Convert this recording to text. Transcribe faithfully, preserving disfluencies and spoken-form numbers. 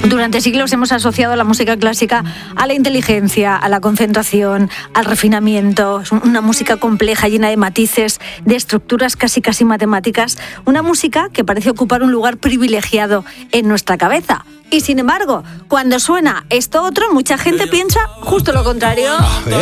Durante siglos hemos asociado la música clásica a la inteligencia, a la concentración, al refinamiento. Es una música compleja, llena de matices, de estructuras casi casi matemáticas. Una música que parece ocupar un lugar privilegiado en nuestra cabeza. Y sin embargo, cuando suena esto otro, mucha gente piensa justo lo contrario.